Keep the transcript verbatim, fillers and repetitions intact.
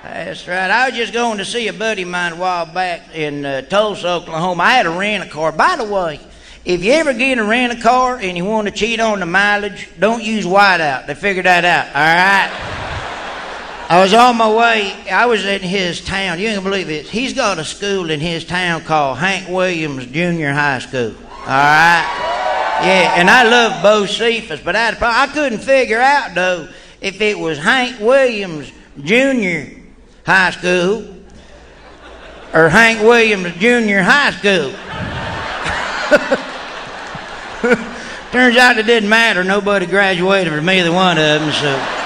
That's right. I was just going to see a buddy of mine a while back in uh, Tulsa, Oklahoma. I had a rent-a-car. By the way, if you ever get a rent-a-car and you want to cheat on the mileage, don't use whiteout. They figured that out, all right? I was on my way. I was in his town. You ain't gonna believe this. He's got a school in his town called Hank Williams Junior High School, all right? Yeah, and I love Bo Cephas, but I, had a problem. I couldn't figure out, though, if it was Hank Williams Junior High School or Hank Williams Junior High School. Turns out it didn't matter. Nobody graduated from either one of them, so...